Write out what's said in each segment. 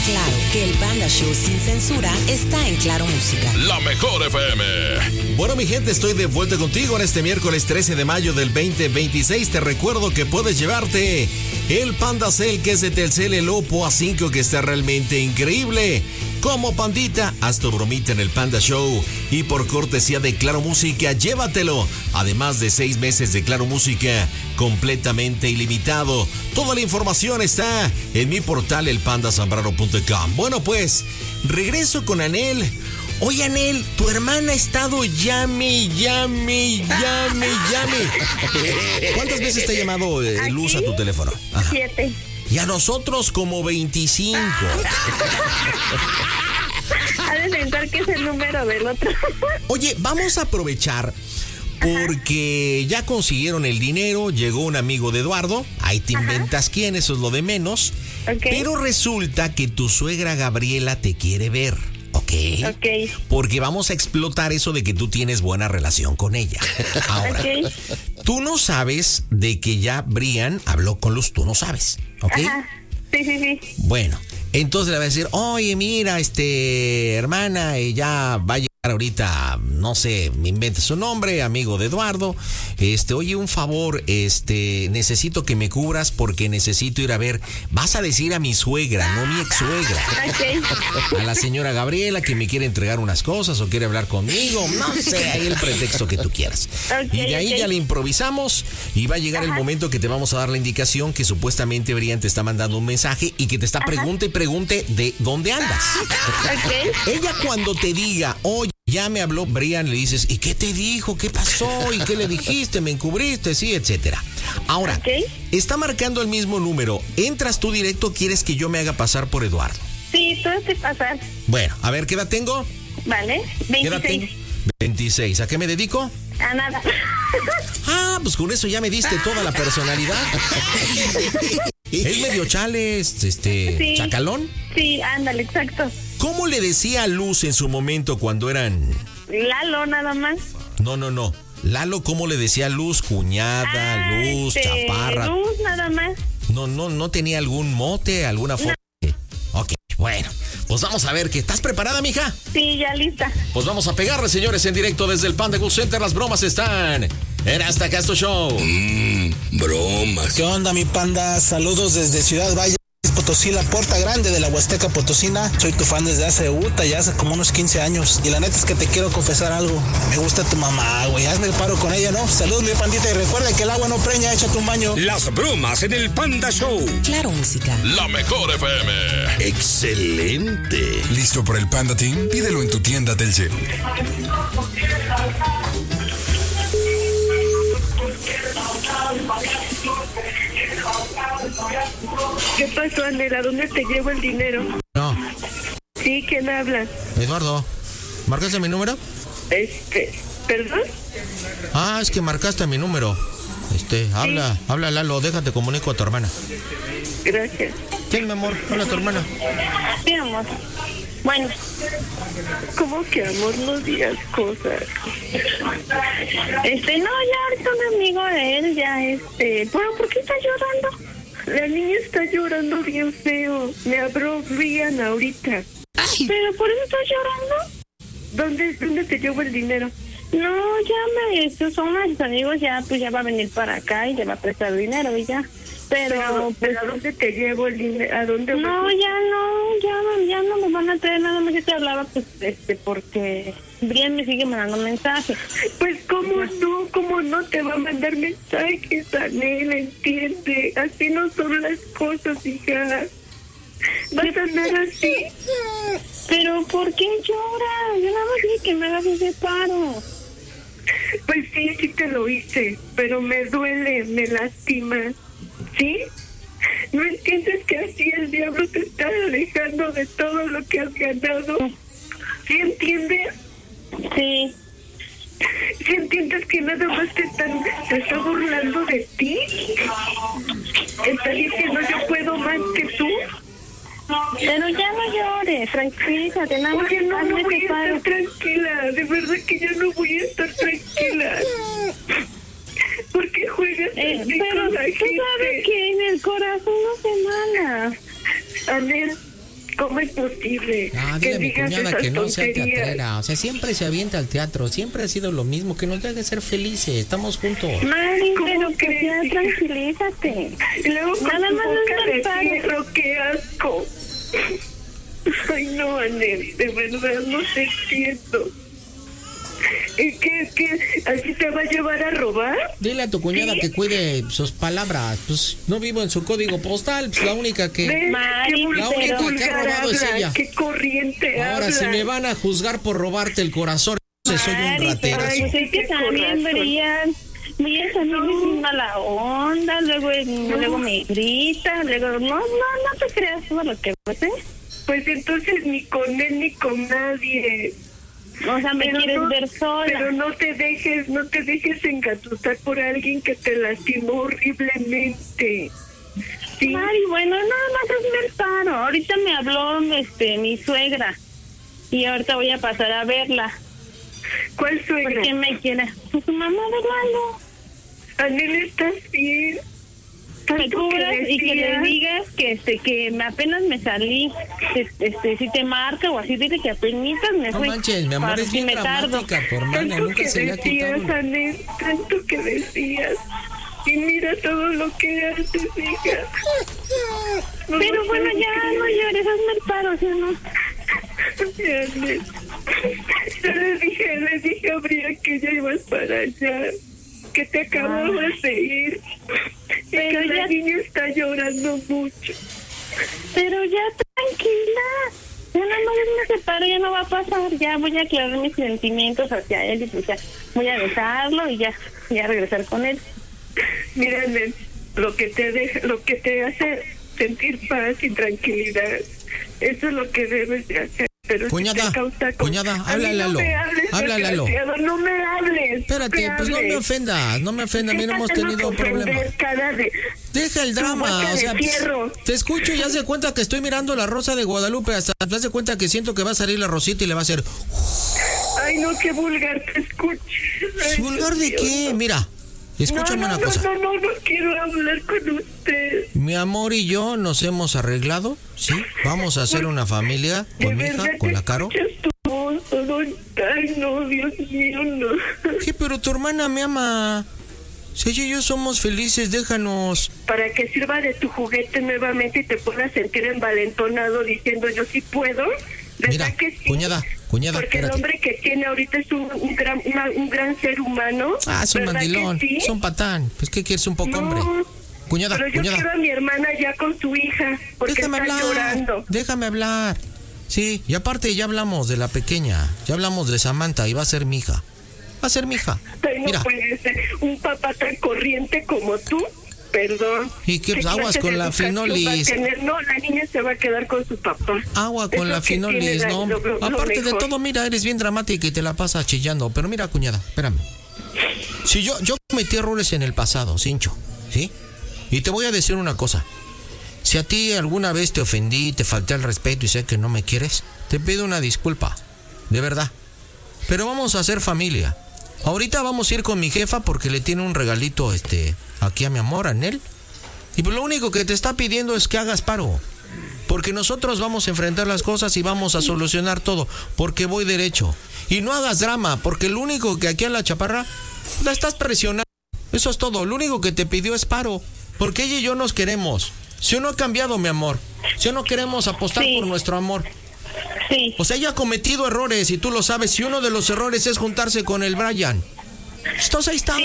claro que el Panda Show sin censura está en Claro Música. La mejor FM. Bueno, mi gente, estoy de vuelta contigo en este miércoles 13 de mayo del 2026. Te recuerdo que puedes llevarte el Panda Cell, que es de Telcel, el Oppo A5, que está realmente increíble. Como pandita, haz tu bromita en el Panda Show. Y por cortesía de Claro Música, llévatelo. Además de 6 meses de Claro Música completamente ilimitado. Toda la información está en mi portal elpandasambrano.com. Bueno, pues, regreso con Anel. Oye, Anel, tu hermana ha estado llame. ¿Cuántas veces te ha llamado Luz a tu teléfono? Ajá. 7. Y a nosotros como 25. Ha de pensar que es el número del otro. Oye, vamos a aprovechar porque ya consiguieron el dinero, llegó un amigo de Eduardo, ahí te inventas quién, eso es lo de menos. Okay. Pero resulta que tu suegra Gabriela te quiere ver. ¿Ok? Porque vamos a explotar eso de que tú tienes buena relación con ella. Ahora, tú no sabes de que ya Brian habló con Luz, tú no sabes, ¿ok? Ajá. Sí. Bueno, entonces le va a decir, oye, mira, hermana, ya va a llegar ahorita, no sé, me invente su nombre, amigo de Eduardo, oye, un favor, necesito que me cubras porque necesito ir a ver, vas a decir a mi suegra, no mi ex suegra, a la señora Gabriela que me quiere entregar unas cosas o quiere hablar conmigo, no sé, ahí el pretexto que tú quieras. Y de ahí ya le improvisamos y va a llegar el momento que te vamos a dar la indicación que supuestamente Brian te está mandando un mensaje y que te está pregunte y pregunte de dónde andas. Ella cuando te diga, oye, ya me habló Brian, le dices, ¿y qué te dijo? ¿Qué pasó? ¿Y qué le dijiste? ¿Me encubriste? Sí, etcétera. Ahora, está marcando el mismo número. ¿Entras tú directo? ¿Quieres que yo me haga pasar por Eduardo? Sí, tú te pasas. Bueno, a ver, ¿qué edad tengo? Vale, 26. 26. ¿A qué me dedico? A nada. Pues con eso ya me diste toda la personalidad. ¿Es medio chales, sí. chacalón? Sí, ándale, exacto. ¿Cómo le decía a Luz en su momento cuando eran...? Lalo, nada más. No. Lalo, ¿cómo le decía a Luz? Cuñada, Luz, chaparra. Luz, nada más. No tenía algún mote, alguna forma. No. Ok, bueno. Pues vamos a ver, ¿que estás preparada, mija? Sí, ya lista. Pues vamos a pegarle, señores, en directo desde el Panda Cool Center. Las bromas están en Hasta Casto Show. Bromas. ¿Qué onda, mi panda? Saludos desde Ciudad Valle, Potosí, la puerta grande de la Huasteca Potosina. Soy tu fan desde hace ya hace como unos 15 años. Y la neta es que te quiero confesar algo. Me gusta tu mamá, güey. Hazme el paro con ella, ¿no? Salud, mi pandita. Y recuerda que el agua no preña, échate un baño. Las bromas en el Panda Show. Claro Música. La mejor FM. Excelente. ¿Listo para el Panda Team? Pídelo en tu tienda Telcel. ¿Qué pasó, Anela? ¿Dónde te llevo el dinero? No. Sí, ¿quién habla? Eduardo, ¿marcaste mi número? ¿Perdón? Es que marcaste mi número. Habla Lalo, déjate comunico a tu hermana. Gracias. Sí, mi amor, habla a tu hermana. Sí, amor. Bueno. ¿Cómo que, amor, no digas cosas? No, ya ahorita un amigo de él, ¿pero por qué está llorando? La niña está llorando bien feo. Me habló Brian ahorita. ¿Pero por eso está llorando? ¿Dónde te llevo el dinero? No, son unos amigos, ya va a venir para acá y le va a prestar dinero y ya. Pero ¿a dónde te llevo el dinero? ¿A dónde? No, ya no me van a traer nada más. Yo te hablaba, porque Brian me sigue mandando mensajes. Pues, ¿cómo no te va a mandar mensajes, Anel? Entiende, así no son las cosas, hija. ¿Vas a andar así? ¿Pero por qué lloras? Yo nada más dije que me hagas ese paro. Pues sí te lo hice, pero me duele, me lastima. ¿Sí? ¿No entiendes que así el diablo te está alejando de todo lo que has ganado? ¿Sí entiendes? Sí. ¿Sí entiendes que nada más se está burlando de ti? ¿Está diciendo yo puedo más que tú? Pero ya no llores, tranquilízate, nada más. Oye, no voy a estar tranquila, de verdad que ya no voy a estar tranquila. ¿Por qué juegas así con la gente? Pero tú sabes que en el corazón no se manda. Anel, ¿cómo es posible Dile a mi digas cuñada esas que no sea tonterías? teatrera. O sea, siempre se avienta al teatro. Siempre ha sido lo mismo. Que nos deje ser felices. Estamos juntos. Mari, ¿Cómo pero que crees, ya hija? tranquilízate. Y luego con Nada tu más boca es de mental. fierro, qué asco. Ay, no, Anel, de verdad no te entiendo. ¿Y qué? ¿Así te va a llevar a robar? Dile a tu cuñada ¿Sí? que cuide sus palabras. Pues no vivo en su código postal. Pues la única que... ¿Ves? Mari, Qué la vulgar única que ha robado es habla, ella. qué corriente Ahora, habla. si me van a juzgar por robarte el corazón, entonces soy un Mari, pero raterazo. pues es que Qué también corazón. Brillan también es muy mala onda, luego me grita, luego no te creas todo lo que hace. Pues entonces ni con él ni con nadie. O sea, me Pero quieres no- ver sola. Pero no te dejes engatusar por alguien que te lastimó horriblemente. Sí. Mari, bueno, nada más hazme el paro. Ahorita me habló mi suegra y ahorita voy a pasar a verla. ¿Cuál suegra? ¿Por qué me quiere? Pues su mamá de Lalo. Anel, ¿estás bien? Me Tanto cubras y que le decías. digas que apenas me salí, si te marca o así, dile que apenas me No fui. manches, mi amor, para es si bien me tardo. dramática, tu hermana. Tanto Nunca que se le ha decías, quitado. Anel, tanto que decías. Y mira todo lo que haces, hija. No Pero lo bueno, puedo ya no creer. llores, hazme el paro, ¿sí o no? Anel. Yo le dije a Bria que ya ibas para allá, que te acababas de ir. Y Pero que la ya- niña está llorando mucho. Pero ya tranquila. Ya nada más me separo, ya no va a pasar. Ya voy a aclarar mis sentimientos hacia él y pues ya voy a besarlo y ya regresar con él. Mira, Anel, lo que te hace sentir paz y tranquilidad, eso es lo que debes de hacer. Pero Cuñada, si te causa cuñada, A mí háblale, no Lalo. me hables, Háblale, Lalo. desgraciado, no me hables. Espérate, me pues no me hables. ofendas, mira, hemos ¿Qué te tenido tengo un que problema. ofender, cara de... Deja el Tu drama, boca o de sea, fierro. te escucho y haz de cuenta que estoy mirando La Rosa de Guadalupe, hasta te das de cuenta que siento que va a salir la Rosita y le va a hacer... Ay, no, qué vulgar te escucho. Ay, ¿Vulgar de Dios, qué? no. Mira, escúchame una No cosa. no quiero hablar con usted. Mi amor y yo nos hemos arreglado, ¿sí? Vamos a hacer una familia De con mi verdad hija, con que la Caro. escuchas tu voz, todo. Ay, no, Dios mío, no. ¿Qué? Pero tu hermana me ama. Si ella y yo somos felices, déjanos. Para que sirva de tu juguete nuevamente y te puedas sentir envalentonado diciendo yo sí puedo. ¿Verdad Mira, que sí? cuñada, Porque espérate. el hombre que tiene ahorita es un gran ser humano. Ah, es un ¿verdad que mandilón, sí? es un patán. Pues, ¿qué quieres? Un poco No, hombre. Cuñada, pero yo quiero cuñada, a mi hermana ya con su hija, porque déjame está hablar. llorando. Déjame hablar. Sí, y aparte ya hablamos de la pequeña. Ya hablamos de Samantha y va a ser mi hija. Va a ser mi hija. Ay, no Mira, puede ser un papá tan corriente como tú. Perdón. Y que, pues, ¿Qué aguas clase con de la educación finolis. va a tener? No, la niña se va a quedar con su papá. agua con Es la lo que tiene finolis, ¿no? lo Aparte de mejor. todo, mira, eres bien dramática y te la pasas chillando. Pero mira, cuñada, espérame. Si yo cometí errores en el pasado, Cincho, ¿sí? Y te voy a decir una cosa. Si a ti alguna vez te ofendí, te falté al respeto y sé que no me quieres, te pido una disculpa, de verdad. Pero vamos a hacer familia. Ahorita vamos a ir con mi jefa porque le tiene un regalito aquí a mi amor, a Nel. Y pues lo único que te está pidiendo es que hagas paro. Porque nosotros vamos a enfrentar las cosas y vamos a solucionar todo. Porque voy derecho. Y no hagas drama, porque lo único que aquí a la chaparra la estás presionando. Eso es todo. Lo único que te pidió es paro. Porque ella y yo nos queremos. Si no ha cambiado, mi amor. Si no queremos apostar Sí. por nuestro amor. Sí. O sea, ella ha cometido errores y tú lo sabes. Y uno de los errores es juntarse con el Brian. Entonces ahí está. Sí.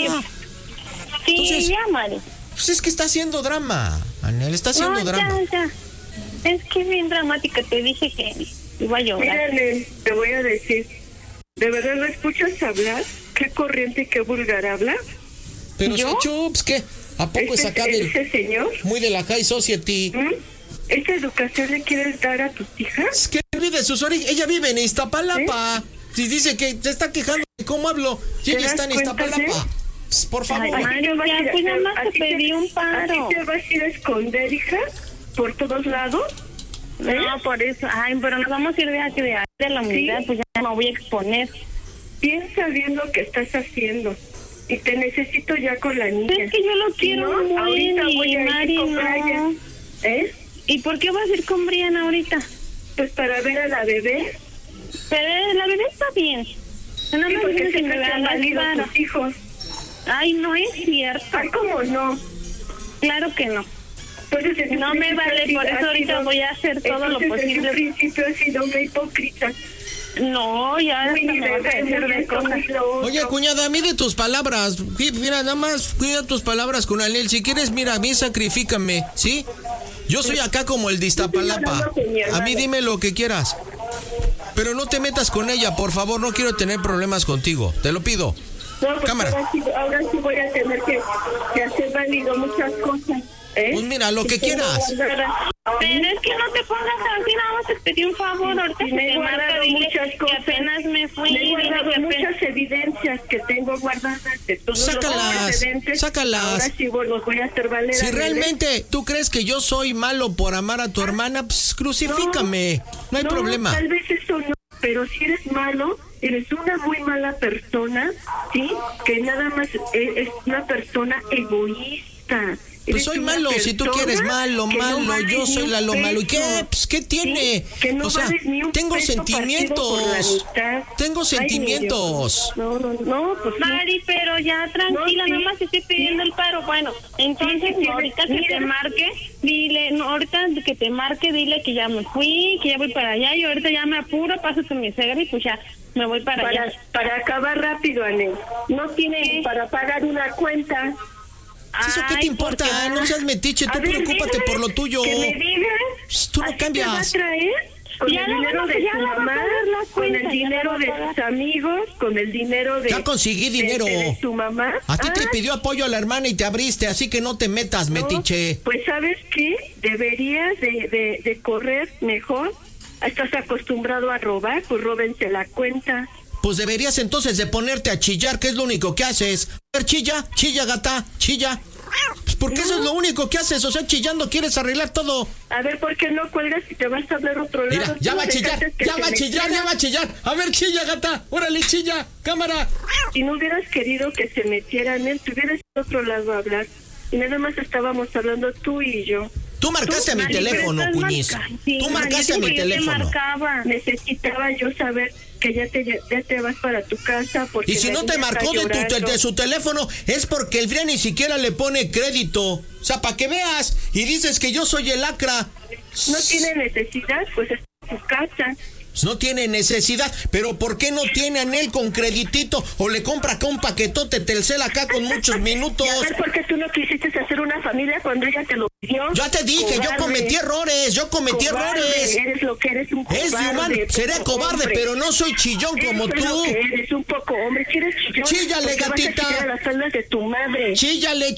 Sí, Entonces- ya, Mari. Pues es que está haciendo drama. Anel, está haciendo No, drama. ya. Es que es bien dramática, te dije que iba a llorar. Mírale, te voy a decir, ¿de verdad no escuchas hablar? ¿Qué corriente y qué vulgar habla? Pero ¿Yo? Chups, ¿qué? ¿A poco es acá ese señor? muy de la high society? ¿Mm? ¿Esta educación le quieres dar a tus hijas? Es que vive sus orígenes. Ella vive en Iztapalapa. Si dice que se está quejando de cómo hablo, y ¿Te ella está en das cuenta, Iztapalapa. Pues, por favor. Ay, ¿A ti Mario, te vas a ya, ir a- pues nada más a te ti pedí un paro. ¿A ti te vas a ir a esconder, hija? ¿Por todos lados? No, por eso. Ay, pero nos vamos a ir de la unidad, Sí. pues ya me voy a exponer. Piensa bien lo que estás haciendo. Y te necesito ya con la niña. Es que yo lo Si quiero no, muy, ahorita voy a ir Mari, con no. Brian. ¿Eh? ¿Y por qué vas a ir con Brian ahorita? Pues para ver a la bebé. Pero la bebé está bien. No me porque que me vean a tus hijos. Ay, no es cierto. Ay, ¿cómo no? Claro que no. Pues no me vale, por eso ahorita voy a hacer todo lo posible. En principio ha sido una hipócrita. No, ya hasta me vas a decir de cosas. Oye, cuñada, mide tus palabras. Mira, nada más cuida tus palabras con Anel. Si quieres, mira, a mí sacrifícame, ¿sí? Yo soy acá como el de Iztapalapa. A mí dime lo que quieras. Pero no te metas con ella, por favor. No quiero tener problemas contigo. Te lo pido. No, pues cámara. Ahora sí voy a tener que hacer válido muchas cosas. Pues mira, lo que quieras. Pero es que no te pongas así, nada más te pedí un favor. Ahorita me he guardado muchas cosas. Que apenas me fui. Me he guardado muchas evidencias que tengo guardadas de todos los antecedentes. Sácalas. Ahora sí los voy a hacer valer. Si realmente tú crees que yo soy malo por amar a tu hermana, pues crucifícame. No hay problema. Tal vez eso no, pero si eres malo, eres una muy mala persona, ¿sí? Que nada más es una persona egoísta. Pues soy malo, si tú quieres malo, yo soy lo malo. ¿Y qué? Pues, ¿qué tiene? Sí, que no o sea, tengo sentimientos. Tengo sentimientos. No, pues Mari, pero ya tranquila, nada más estoy pidiendo el paro. Bueno, entonces ahorita que te marque, dile, ahorita que te marque, dile que ya me fui, que ya voy para allá, y ahorita ya me apuro, paso con mi suegra y pues ya me voy para allá. Para acabar rápido, Anel. No tiene para pagar una cuenta. ¿Eso qué te importa? No seas metiche, tú preocúpate por lo tuyo. ¿Que me digas? Tú no cambias. ¿Te va a traer? Con el dinero de tu mamá, con el dinero de tus amigos, con el dinero de... Ya conseguí dinero. De tu mamá. A ti te pidió apoyo a la hermana y te abriste, así que no te metas, metiche. Pues ¿sabes qué? Deberías de correr mejor. Estás acostumbrado a robar, pues róbense la cuenta. Pues deberías entonces de ponerte a chillar, que es lo único que haces. A ver, chilla, gata, chilla. Pues porque eso es lo único que haces, o sea, chillando quieres arreglar todo. A ver, ¿por qué no cuelgas y te vas a hablar otro lado? Mira, ya va a chillar. A ver, chilla, gata, órale, chilla, cámara. Si no hubieras querido que se metieran él, te hubieras ido a otro lado a hablar. Y nada más estábamos hablando tú y yo. Tú marcaste a mi teléfono, Cuñiz. Tú marcaste a mi teléfono. Necesitaba yo saber que ya te vas para tu casa. Porque y si no te marcó de su teléfono, es porque el Fría ni siquiera le pone crédito. O sea, para que veas. Y dices que yo soy el lacra. No tiene necesidad, pues es tu casa. No tiene necesidad, pero ¿por qué no tiene Anel con creditito? O le compra acá un paquetote Telcel acá con muchos minutos. A ver, ¿por qué tú no quisiste hacer una familia cuando ella te lo pidió? Ya te dije, cobarde. Yo cometí errores. Eres lo que eres, un cobarde. Es de humano, seré cobarde, hombre. Pero no soy chillón como tú. Eres un poco hombre, ¿quieres chillón? Chíllale, gatita. Vas a chillar a las faldas de tu madre. Chíllale,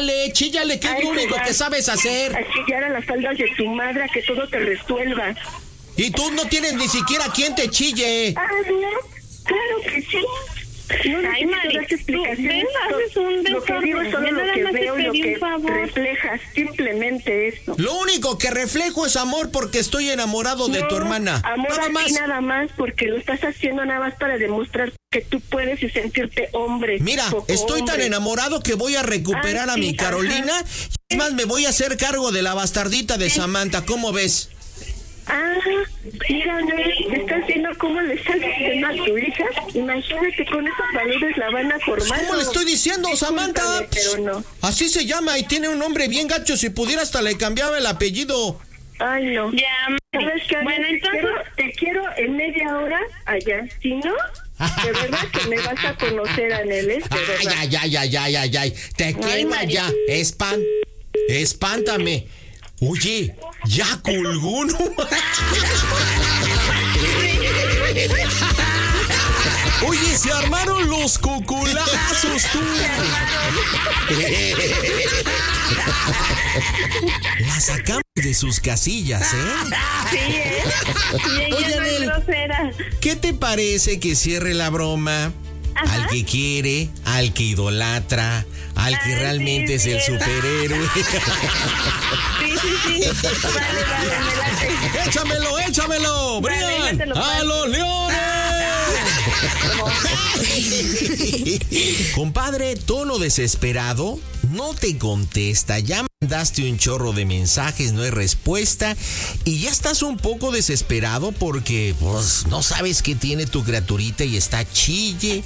que es lo único que sabes hacer. A chillar a las faldas de tu madre, a que todo te resuelva. Y tú no tienes ni siquiera quien te chille. Ah, no, claro que sí. No, ay, Mari, haces un lo que digo es solo lo que veo, lo que reflejas, simplemente eso. Lo único que reflejo es amor porque estoy enamorado de tu hermana. Amor nada más porque lo estás haciendo nada más para demostrar que tú puedes y sentirte hombre. Mira, estoy tan enamorado que voy a recuperar a mi Carolina. Y es más, me voy a hacer cargo de la bastardita de Samantha. ¿Cómo ves? Mira, ¿me estás viendo cómo le estás diciendo a tu hija? Imagínate, con esos valores la van a formar. ¿Cómo le estoy diciendo, Samantha? Pero no. Así se llama y tiene un nombre bien gacho. Si pudiera hasta le cambiaba el apellido. Ay, no. Ya, ¿sabes qué? Bueno, entonces te quiero en media hora allá. Si no, de verdad que me vas a conocer, Anel. Ay. Te quema ya. Espántame. Oye, ya colgó, ¿no? Oye, se armaron los cocolazos, tú. La sacamos de sus casillas, ¿eh? Sí, oye, Anel, ¿qué te parece que cierre la broma? Ajá. Al que quiere, al que idolatra, al que realmente es el superhéroe. Sí. Vale, échamelo. Brian, a los leones. Compadre, tono desesperado, no te contesta, llama Daste un chorro de mensajes, no hay respuesta y ya estás un poco desesperado porque pues no sabes qué tiene tu criaturita y está chille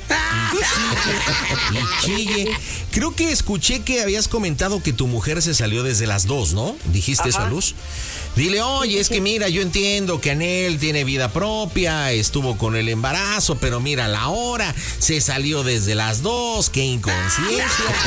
y chille. Creo que escuché que habías comentado que tu mujer se salió desde las 2, ¿no? ¿Dijiste eso a Luz? Dile, oye, es que mira, yo entiendo que Anel tiene vida propia, estuvo con el embarazo, pero mira la hora, se salió desde las 2, qué inconsciencia.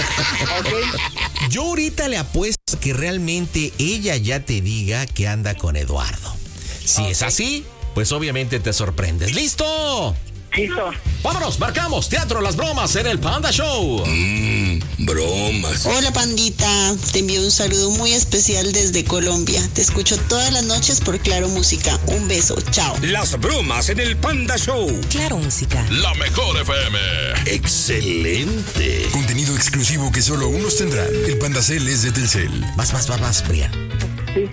Yo ahorita le apuesto que realmente ella ya te diga que anda con Eduardo. Si es así, pues obviamente te sorprendes. ¿Listo? Listo. Vámonos, marcamos Teatro Las Bromas en el Panda Show. Bromas. Hola, pandita. Te envío un saludo muy especial desde Colombia. Te escucho todas las noches por Claro Música. Un beso. Chao. Las bromas en el Panda Show. Claro Música. La mejor FM. Excelente. Contenido exclusivo que solo unos tendrán. El Panda Cel es de Telcel. Vas, Brian. Sí.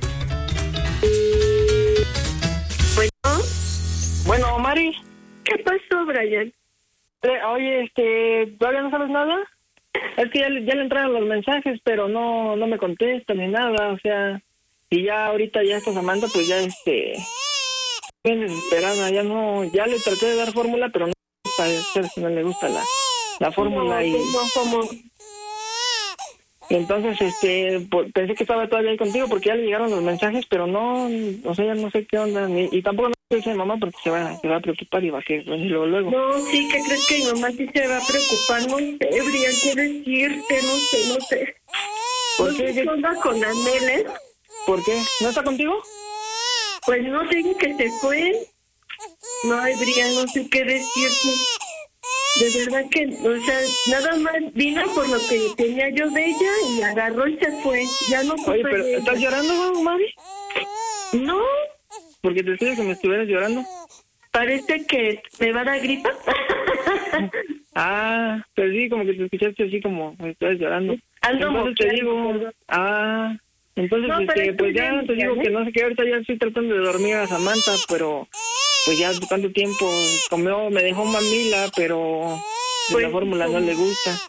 Bueno, Mari. ¿Qué pasó, Brian? Oye, ¿todavía no sabes nada? Es que ya le entraron los mensajes, pero no me contesta ni nada, o sea, y ya ahorita ya esta Samantha, pues ya bien desesperada, ya le traté de dar fórmula, pero no le gusta la fórmula y entonces pensé que estaba todavía ahí contigo porque ya le llegaron los mensajes, pero no, o sea, ya no sé qué onda, y tampoco no dice mamá porque se va a preocupar y va a querer venir luego. No, sí, ¿qué crees que mi mamá sí se va a preocupar? No sé, Brian, quiero decirte, no sé. ¿Por qué? ¿Qué onda con Anel, ¿Por qué? ¿No está contigo? Pues no sé que se fue. No, Brian, no sé qué decirte. De verdad que, o sea, nada más vino por lo que tenía yo de ella y agarró y se fue. Ya no supe. Oye, pero ¿estás llorando, Mari? No. Porque te decía que me estuvieras llorando. Parece que me va a dar gripa. Pero sí, como que te escuchaste así como me estabas llorando. Entonces te digo, entonces no, pues ya te digo que no sé qué, ahorita ya estoy tratando de dormir a Samantha, pero pues ya tanto tiempo comió, me dejó mamila, pero pues, la fórmula no le gusta.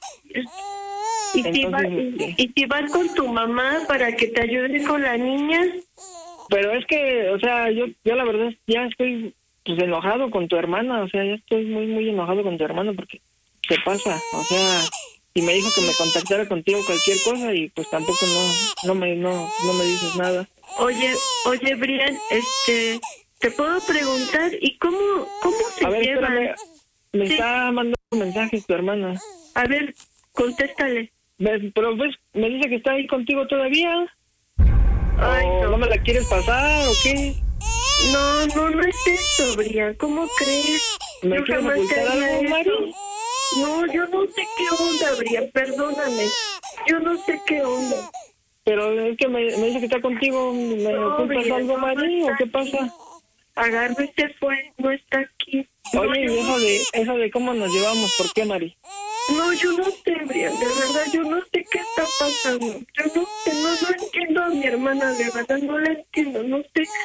¿Y si vas con tu mamá para que te ayude con la niña? Pero es que, o sea, yo la verdad ya estoy pues enojado con tu hermana, o sea, ya estoy muy, muy enojado con tu hermana porque se pasa, o sea, y me dijo que me contactara contigo cualquier cosa y pues tampoco no me dices nada. Oye, Brian, te puedo preguntar, ¿y cómo se llevan? Espérame, me está mandando mensajes tu hermana. A ver, contéstale. Pero ves, me dice que está ahí contigo todavía. Ay, ¿No me la quieres pasar o qué? No es eso, Brian. ¿Cómo crees? ¿Me quieres ocultar algo, Mari? No, yo no sé qué onda, Brian. Perdóname. Yo no sé qué onda. Pero es que me dice que está contigo. ¿Me ocultas algo, Mari? ¿O qué pasa? Agarró y se fue. No está aquí. Oye, y eso de cómo nos llevamos, ¿por qué, Mari? No, yo no sé, Brian, de verdad, yo no sé qué está pasando. Yo no sé, no entiendo a mi hermana, de verdad, no la entiendo, no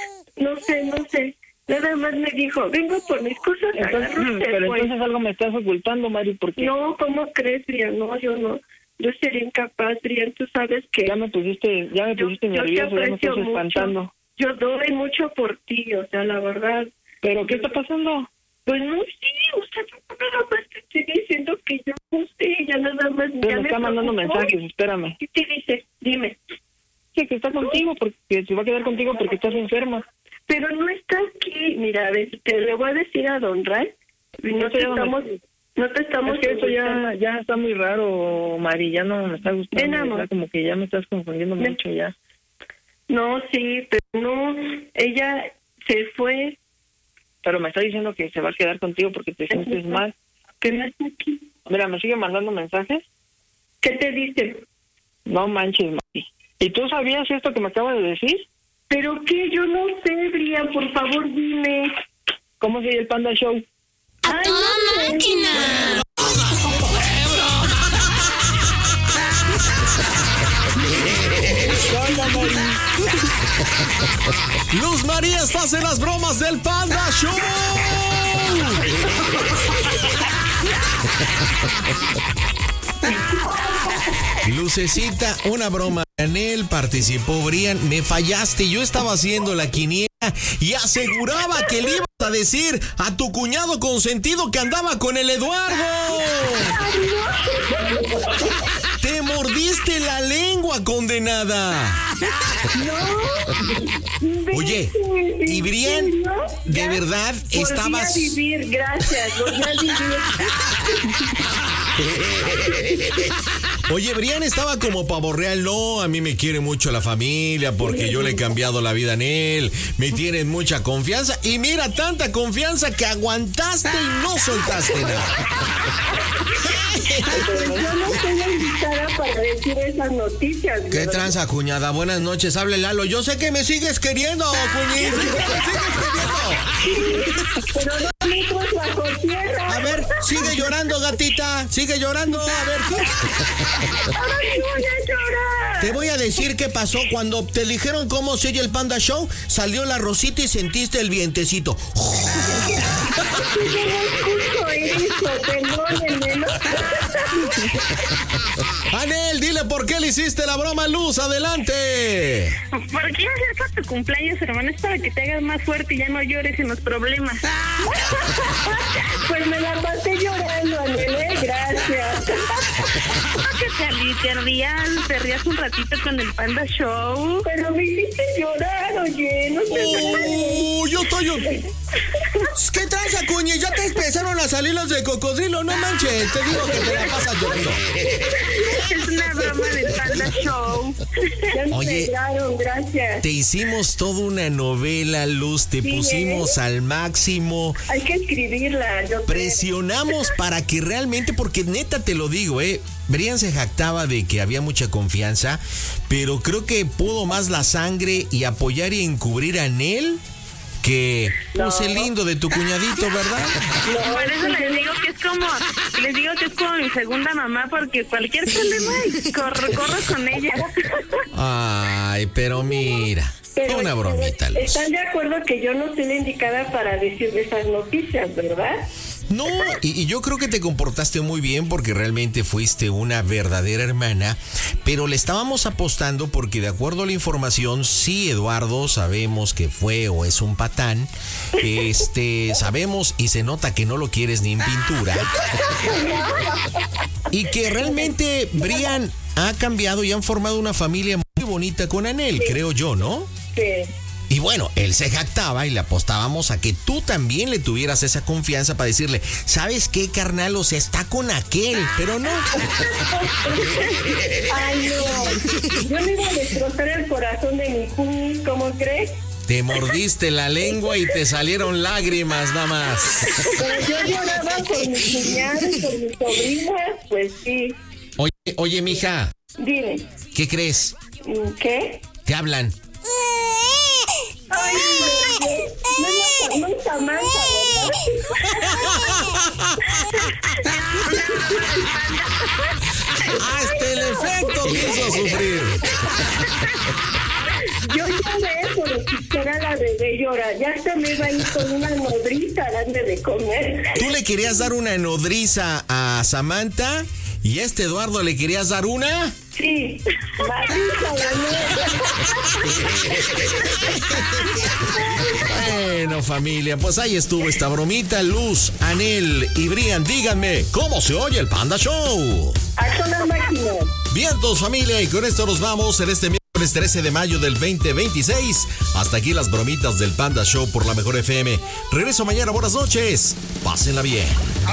sé. Nada más me dijo, vengo por mis cosas, entonces algo me estás ocultando, Mari, porque... No, ¿cómo crees, Brian? No, yo no. Yo sería incapaz, Brian, tú sabes que... Ya me pusiste nervioso, ya me estás espantando. Yo doy mucho por ti, o sea, la verdad. ¿Pero qué está pasando? Pues no sé, o sea, nada más te estoy diciendo que yo no sé, ya nada más... Me está mandando mensajes, espérame. ¿Qué te dice? Dime. Sí, que está contigo, porque se va a quedar contigo porque estás enferma. Pero no está aquí, mira, a ver, te le voy a decir a Don Ray, no te estamos... Es que eso ya está muy raro, Mari, ya no me está gustando, como que ya me estás confundiendo mucho ya. No, sí, pero no, ella se fue... Pero me está diciendo que se va a quedar contigo porque te sientes mal. ¿Qué me hace aquí? Mira, ¿me sigue mandando mensajes? ¿Qué te dice? No manches, Mari. ¿Y tú sabías esto que me acaba de decir? ¿Pero qué? Yo no sé, Brian, por favor, dime. ¿Cómo se llama el Panda Show? ¡A toda máquina! Luz María, estás en las bromas del Panda Show. Lucecita, una broma Anel, participó Brian, me fallaste, yo estaba haciendo la quiniela y aseguraba que le ibas a decir a tu cuñado consentido que andaba con el Eduardo. Te mordiste la lengua, condenada. No. Oye, y Brian, de verdad, estabas... Volví a vivir, gracias, volví a vivir. Oye, Brian estaba como pavo real. No, a mí me quiere mucho la familia porque yo le he cambiado la vida en él. Me tienen mucha confianza. Y mira, tanta confianza que aguantaste y no soltaste nada. Yo no estoy invitada para decir esas noticias. ¿Qué ¿verdad? tranza, cuñada? Buenas noches, hable Lalo. Yo sé que me sigues queriendo, cuñita. Pero no me entras bajo tierra. A ver, sigue llorando, gatita. Sigue llorando. A ver, ¿qué? Ahora sí voy a llorar. Te voy a decir qué pasó cuando te dijeron cómo se oye el Panda Show. Salió la rosita y sentiste el vientecito. Yo no escucho eso, perdónenme. Anel, dile por qué le hiciste la broma, Luz. Adelante. ¿Por qué hacer tu cumpleaños, hermano? Es para que te hagas más fuerte y ya no llores en los problemas. Pues me la pasé llorando, Anel, gracias. Que te rías un ratito con el Panda Show. Pero me hiciste llorar, oye, no te yo estoy... ¿Qué tranza, cuñi? Ya te empezaron a salir los de cocodrilo, no manches. Te digo que te la pasas llorando. Es una broma del Panda Show. Ya me Oye, pegaron, gracias. te hicimos toda una novela, Luz. Te pusimos al máximo. Hay que escribirla. Yo Presionamos para que realmente, porque neta te lo digo, Brian se jactaba de que había mucha confianza, pero creo que pudo más la sangre y apoyar y encubrir a Anel que el lindo de tu cuñadito, ¿verdad? Por eso les digo que es como mi segunda mamá, porque cualquier problema corro con ella. Ay, pero mira, Pero, una bromita, Luz. ¿Están de acuerdo que yo no soy la indicada para decir esas noticias, verdad? No, y yo creo que te comportaste muy bien porque realmente fuiste una verdadera hermana, pero le estábamos apostando porque de acuerdo a la información, sí, Eduardo, sabemos que fue o es un patán, sabemos y se nota que no lo quieres ni en pintura, y que realmente Brian ha cambiado y han formado una familia muy bonita con Anel, creo yo, ¿no? Sí. Y bueno, él se jactaba y le apostábamos a que tú también le tuvieras esa confianza para decirle, ¿sabes qué, carnal? O sea, está con aquel, pero no. Ay, no. Yo le iba a destrozar el corazón de mi cuñi, ¿cómo crees? Te mordiste la lengua y te salieron lágrimas nada más. Pero yo lloraba por mis cuñados, por mis sobrinas, pues sí. Oye, mija. Dime. ¿Qué crees? ¿Qué? Te hablan. Ay, no es Samantha, Hasta el efecto me hizo sufrir. Yo lloré por quisiera la bebé llorar. Ya se me iba a ir con una nodriza a darle de comer. Tú le querías dar una nodriza a Samantha y a Eduardo le querías dar una... Sí, Bueno, familia, pues ahí estuvo esta bromita. Luz, Anel y Brian, díganme, ¿cómo se oye el Panda Show? ¡Hasta las máquinas! Vientos, familia, y con esto nos vamos en este miércoles 13 de mayo del 2026. Hasta aquí las bromitas del Panda Show por la Mejor FM. Regreso mañana, buenas noches. Pásenla bien.